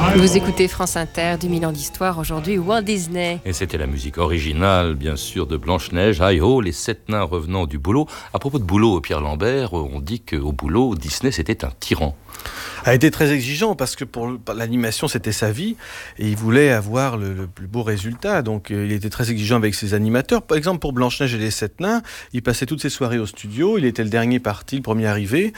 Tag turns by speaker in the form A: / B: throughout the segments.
A: Vous écoutez France Inter, 2000 ans d'histoire, aujourd'hui Walt Disney.
B: Et c'était la musique originale, bien sûr, de Blanche-Neige, Hi-Ho, les 7 nains revenant du boulot. À propos de boulot, Pierre Lambert, on dit qu'au boulot, Disney, c'était un tyran.
C: A été très exigeant parce que pour l'animation c'était sa vie et il voulait avoir le plus beau résultat, donc il était très exigeant avec ses animateurs. Par exemple pour Blanche-Neige et les 7 nains, il passait toutes ses soirées au studio, il était le dernier parti, le premier arrivé,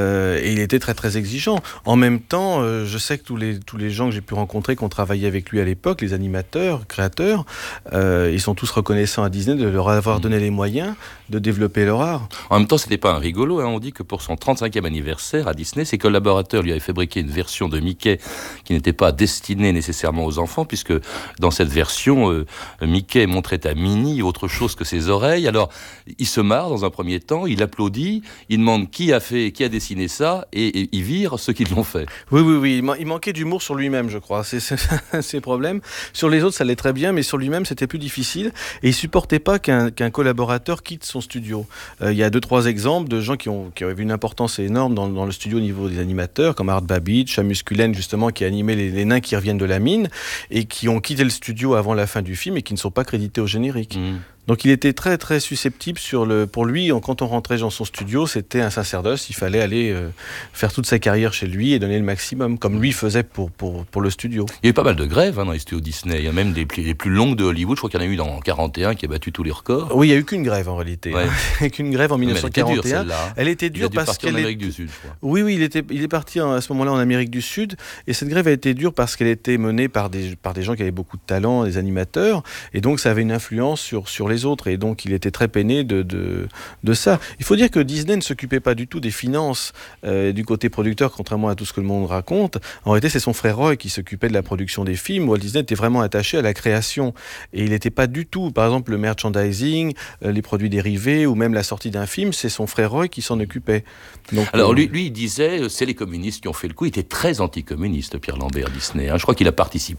C: et il était très très exigeant. En même temps, je sais que tous les gens que j'ai pu rencontrer qui ont travaillé avec lui à l'époque, les animateurs, créateurs, ils sont tous reconnaissants à Disney de leur avoir donné les moyens de développer leur art.
B: En même temps, c'était pas un rigolo, on dit que pour son 35e anniversaire à Disney, ses collaborateurs lui avaient fabriqué une version de Mickey qui n'était pas destinée nécessairement aux enfants, puisque dans cette version, Mickey montrait à Minnie autre chose que ses oreilles. Alors, il se marre dans un premier temps, il applaudit, il demande qui a dessiné ça, et il vire ceux qui l'ont fait.
C: Oui, il manquait d'humour sur lui-même, je crois. C'est ses problèmes. Sur les autres, ça allait très bien, mais sur lui-même, c'était plus difficile. Et il supportait pas qu'un collaborateur quitte son studio. Il y a 2-3 exemples de gens qui avaient une importance énorme dans le studio au niveau des animateurs, comme Art Babbitt, Seamus Cullen, justement, qui animait les nains qui reviennent de la mine, et qui ont quitté le studio avant la fin du film et qui ne sont pas crédités au générique. Donc il était très très susceptible pour lui, quand on rentrait dans son studio, c'était un sacerdoce, il fallait aller faire toute sa carrière chez lui et donner le maximum, comme lui faisait pour le studio.
B: Il y a eu pas mal de grèves dans les studios Disney, il y a même les plus longues de Hollywood, je crois qu'il y en a eu dans 41 qui a battu tous les records.
C: Oui, il n'y a eu qu'une grève en réalité, qu'une grève en 1941.
B: Elle était dure, parce qu'elle était dure. Elle était dure parce qu'elle est...
C: du Sud, je crois. Oui, il est parti à ce moment-là en Amérique du Sud, et cette grève a été dure parce qu'elle était menée par des gens qui avaient beaucoup de talent, des animateurs, et donc ça avait une influence sur les autres, et donc il était très peiné de ça. Il faut dire que Disney ne s'occupait pas du tout des finances du côté producteur, contrairement à tout ce que le monde raconte. En réalité, c'est son frère Roy qui s'occupait de la production des films. Walt Disney était vraiment attaché à la création. Et il n'était pas du tout, par exemple, le merchandising, les produits dérivés, ou même la sortie d'un film, c'est son frère Roy qui s'en occupait. Donc,
B: alors lui, il disait, c'est les communistes qui ont fait le coup. Il était très anticommuniste, Pierre Lambert, Disney. Je crois qu'il a participé